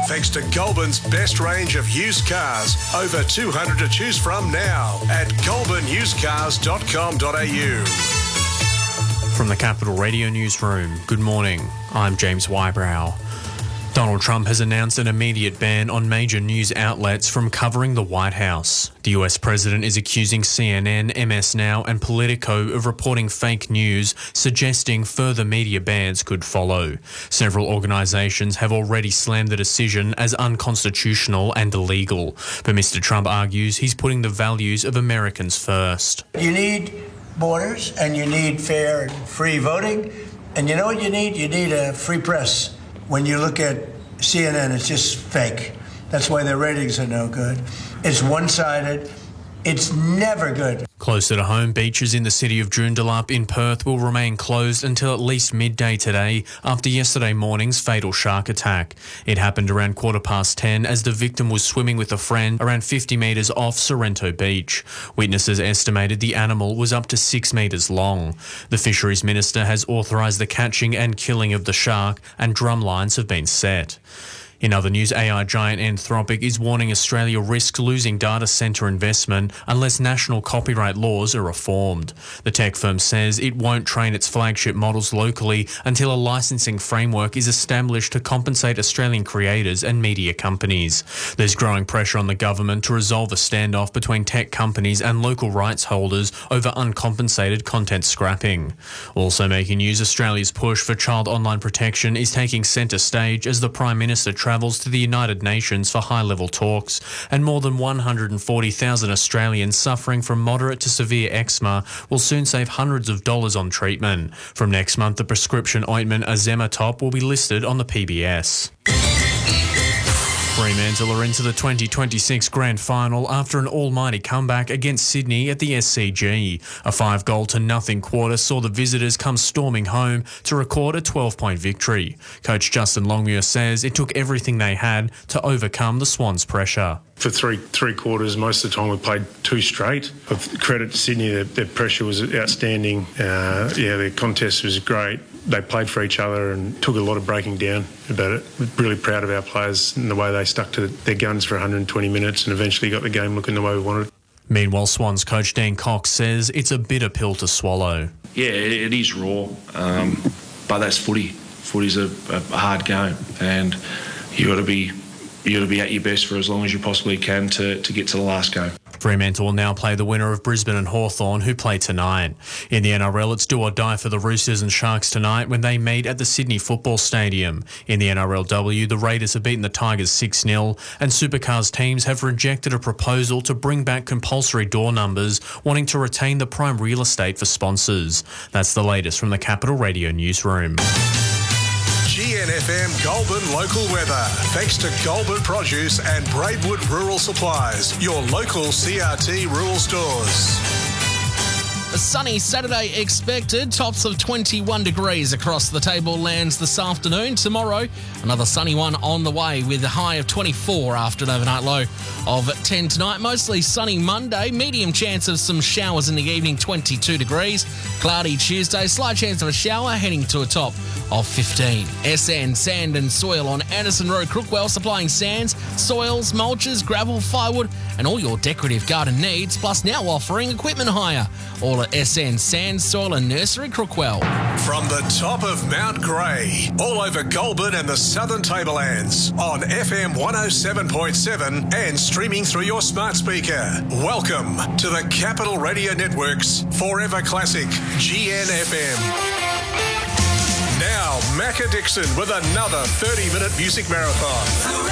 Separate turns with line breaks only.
thanks to Goulburn's best range of used cars. Over 200 to choose from now at goulburnusedcars.com.au.
From the Capital Radio Newsroom, good morning. I'm James Wybrow. Donald Trump has announced an immediate ban on major news outlets from covering the White House. The US president is accusing CNN, MS Now and Politico of reporting fake news, suggesting further media bans could follow. Several organisations have already slammed the decision as unconstitutional and illegal. But Mr. Trump argues he's putting the values of Americans first.
You need borders and you need fair and free voting. And you know what you need? You need a free press. When you look at CNN, it's just fake. That's why their ratings are no good. It's one-sided. It's never good.
Closer to home, beaches in the city of Joondalup in Perth will remain closed until at least midday today after yesterday morning's fatal shark attack. It happened around 10:15 as the victim was swimming with a friend around 50 metres off Sorrento Beach. Witnesses estimated the animal was up to 6 metres long. The Fisheries Minister has authorised the catching and killing of the shark, and drum lines have been set. In other news, AI giant Anthropic is warning Australia risks losing data centre investment unless national copyright laws are reformed. The tech firm says it won't train its flagship models locally until a licensing framework is established to compensate Australian creators and media companies. There's growing pressure on the government to resolve a standoff between tech companies and local rights holders over uncompensated content scrapping. Also making news, Australia's push for child online protection is taking centre stage as the Prime Minister travels to the United Nations for high-level talks, and more than 140,000 Australians suffering from moderate to severe eczema will soon save hundreds of dollars on treatment. From next month, the prescription ointment Azematop will be listed on the PBS. Fremantle are into the 2026 Grand Final after an almighty comeback against Sydney at the SCG. A 5-goal-to-0 quarter saw the visitors come storming home to record a 12-point victory. Coach Justin Longmuir says it took everything they had to overcome the Swans' pressure.
For three quarters, most of the time we played two straight. Of credit to Sydney, their pressure was outstanding. Their contest was great. They played for each other and took a lot of breaking down about it. We're really proud of our players and the way they stuck to their guns for 120 minutes and eventually got the game looking the way we wanted.
Meanwhile, Swans coach Dan Cox says it's a bitter pill to swallow.
Yeah, it is raw, but that's footy. Footy's a hard game, and you got to be at your best for as long as you possibly can to get to the last game.
Fremantle will now play the winner of Brisbane and Hawthorn, who play tonight. In the NRL, it's do or die for the Roosters and Sharks tonight when they meet at the Sydney Football Stadium. In the NRLW, the Raiders have beaten the Tigers 6-0, and Supercars teams have rejected a proposal to bring back compulsory door numbers, wanting to retain the prime real estate for sponsors. That's the latest from the Capital Radio Newsroom.
GNFM Goulburn local weather. Thanks to Goulburn Produce and Braidwood Rural Supplies, your local CRT rural stores.
A sunny Saturday expected, tops of 21 degrees across the tablelands this afternoon. Tomorrow, another sunny one on the way with a high of 24 after an overnight low of 10 tonight. Mostly sunny Monday, medium chance of some showers in the evening, 22 degrees. Cloudy Tuesday, slight chance of a shower heading to a top of 15. SN Sand and Soil on Anderson Road, Crookwell, supplying sands, soils, mulches, gravel, firewood and all your decorative garden needs, plus now offering equipment hire. All at SN Sand, Soil and Nursery, Crookwell.
From the top of Mount Grey, all over Goulburn and the Southern Tablelands, on FM 107.7 and streaming through your smart speaker. Welcome to the Capital Radio Network's Forever Classic, GNFM. Now, Macca Dixon with another 30-minute music marathon.